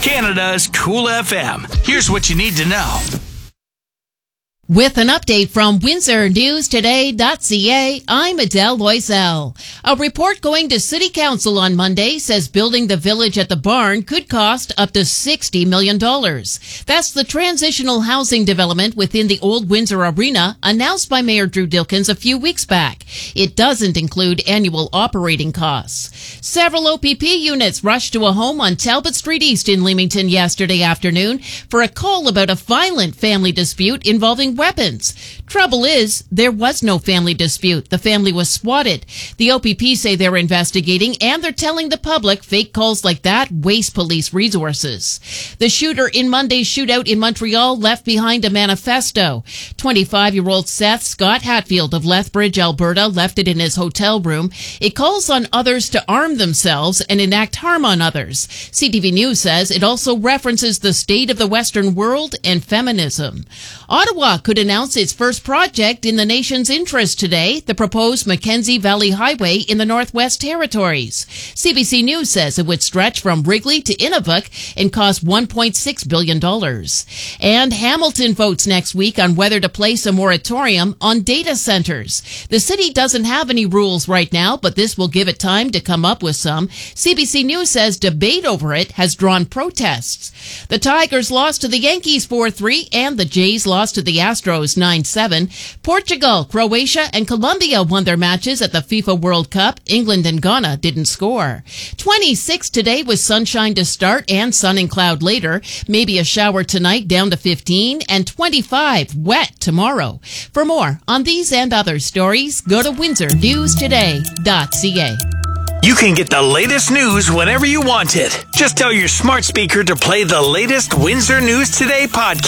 Canada's Cool FM. Here's what you need to know. With an update from WindsorNewsToday.ca, I'm Adele Loisel. A report going to City Council on Monday says building the village at the barn could cost up to $60 million. That's the transitional housing development within the Old Windsor Arena announced by Mayor Drew Dilkens a few weeks back. It doesn't include annual operating costs. Several OPP units rushed to a home on Talbot Street East in Leamington yesterday afternoon for a call about a violent family dispute involving weapons. Trouble is, there was no family dispute. The family was swatted. The OPP say they're investigating and they're telling the public fake calls like that waste police resources. The shooter in Monday's shootout in Montreal left behind a manifesto. 25-year-old Seth Scott Hatfield of Lethbridge, Alberta, left it in his hotel room. It calls on others to arm themselves and enact harm on others. CTV News says it also references the state of the Western world and feminism. Ottawa could announce its first project in the nation's interest today, the proposed Mackenzie Valley Highway in the Northwest Territories. CBC News says it would stretch from Wrigley to Inuvik and cost $1.6 billion. And Hamilton votes next week on whether to place a moratorium on data centers. The city doesn't have any rules right now, but this will give it time to come up with some. CBC News says debate over it has drawn protests. The Tigers lost to the Yankees 4-3 and the Jays lost to the Astros 9-7. Portugal, Croatia, and Colombia won their matches at the FIFA World Cup. England and Ghana didn't score. 26 today with sunshine to start and sun and cloud later. Maybe a shower tonight down to 15 and 25 wet tomorrow. For more on these and other stories, go to WindsorNewsToday.ca. You can get the latest news whenever you want it. Just tell your smart speaker to play the latest Windsor News Today podcast.